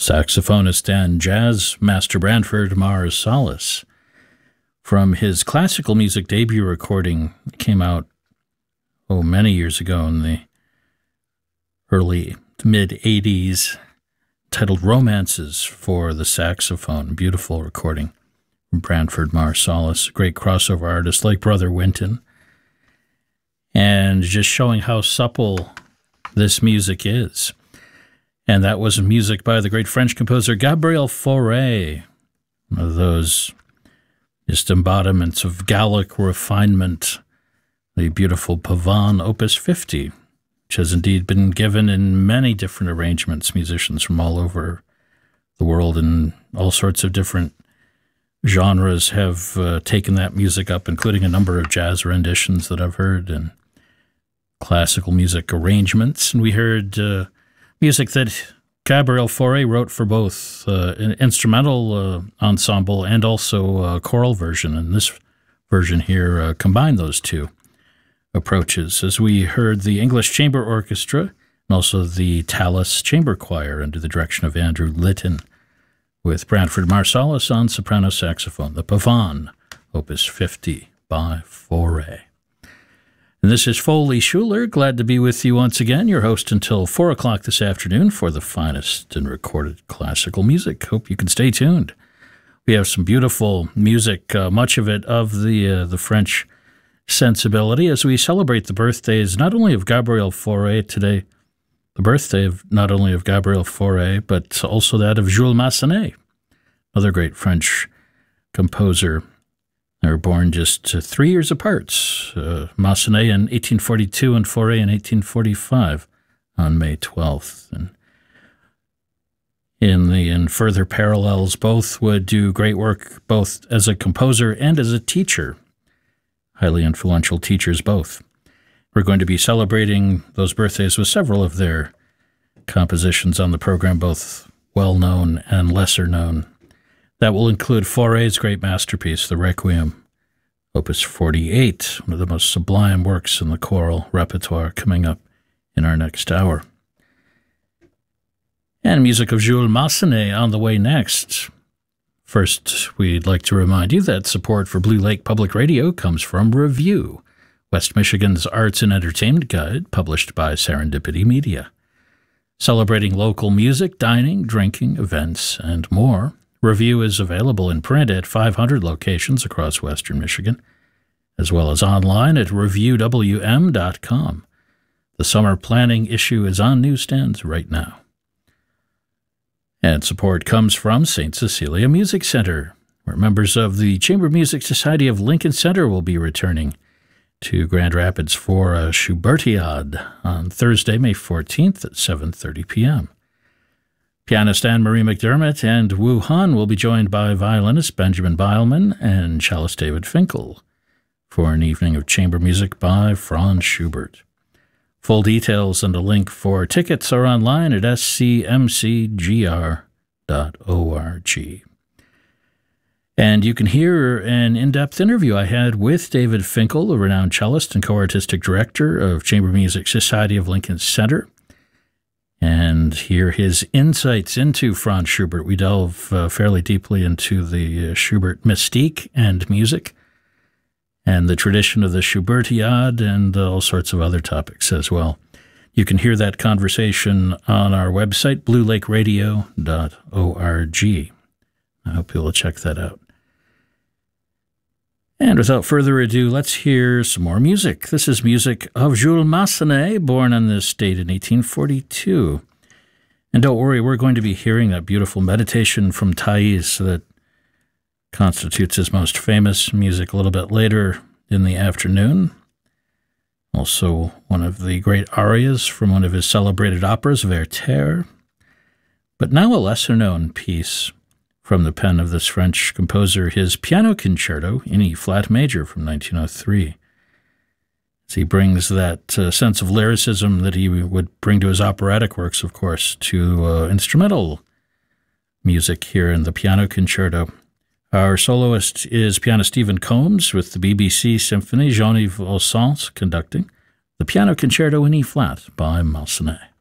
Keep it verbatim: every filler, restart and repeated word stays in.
saxophonist and jazz master Branford Marsalis. From his classical music debut recording, it came out, oh, many years ago in the early to mid-eighties, titled Romances for the Saxophone. Beautiful recording from Branford Marsalis, a great crossover artist like Brother Winton, and just showing how supple this music is. And that was music by the great French composer Gabriel Fauré, one of those just embodiments of Gallic refinement, the beautiful Pavane Opus fifty, which has indeed been given in many different arrangements. Musicians from all over the world in all sorts of different genres have uh, taken that music up, including a number of jazz renditions that I've heard and classical music arrangements. And we heard uh, music that Gabriel Fauré wrote for both uh, an instrumental uh, ensemble and also a choral version. And this version here uh, combined those two approaches, as we heard the English Chamber Orchestra and also the Tallis Chamber Choir under the direction of Andrew Litton, with Branford Marsalis on soprano saxophone, the Pavane Opus fifty by Fauré. And this is Foley Schuler, glad to be with you once again, your host until four o'clock this afternoon for the finest in recorded classical music. Hope you can stay tuned. We have some beautiful music, uh, much of it of the uh, the French sensibility, as we celebrate the birthdays not only of Gabriel Fauré today, the birthday of not only of Gabriel Fauré, but also that of Jules Massenet, another great French composer. They were born just uh, three years apart, uh, Massenet in eighteen forty-two and Fauré in eighteen forty-five on May twelfth. And in the in further parallels, both would do great work both as a composer and as a teacher. Highly influential teachers both. We're going to be celebrating those birthdays with several of their compositions on the program, both well-known and lesser-known. That will include Fauré's great masterpiece, the Requiem, Opus forty-eight, one of the most sublime works in the choral repertoire, coming up in our next hour. And music of Jules Massenet on the way next. First, we'd like to remind you that support for Blue Lake Public Radio comes from Review, West Michigan's arts and entertainment guide, published by Serendipity Media. Celebrating local music, dining, drinking, events, and more, Review is available in print at five hundred locations across western Michigan, as well as online at review w m dot com. The summer planning issue is on newsstands right now. And support comes from Saint Cecilia Music Center, where members of the Chamber Music Society of Lincoln Center will be returning to Grand Rapids for a Schubertiade on Thursday, May fourteenth at seven thirty p m Pianist Anne-Marie McDermott and Wu Han will be joined by violinist Benjamin Beilman and cellist David Finkel for an evening of chamber music by Franz Schubert. Full details and a link for tickets are online at s c m c g r dot org. And you can hear an in-depth interview I had with David Finkel, the renowned cellist and co-artistic director of Chamber Music Society of Lincoln Center, and hear his insights into Franz Schubert. We delve uh, fairly deeply into the uh, Schubert mystique and music, and the tradition of the Schubertiade, and uh, all sorts of other topics as well. You can hear that conversation on our website, blue lake radio dot org. I hope you'll check that out. And without further ado, let's hear some more music. This is music of Jules Massenet, born on this date in eighteen forty-two. And don't worry, we're going to be hearing that beautiful meditation from Thais that constitutes his most famous music a little bit later in the afternoon. Also, one of the great arias from one of his celebrated operas, Werther. But now a lesser-known piece from the pen of this French composer, his Piano Concerto in E-flat major from nineteen oh three. As he brings that uh, sense of lyricism that he would bring to his operatic works, of course, to uh, instrumental music here in the Piano Concerto. Our soloist is pianist Stephen Combs with the B B C Symphony, Jean-Yves Ossens conducting the Piano Concerto in E-flat by Massenet.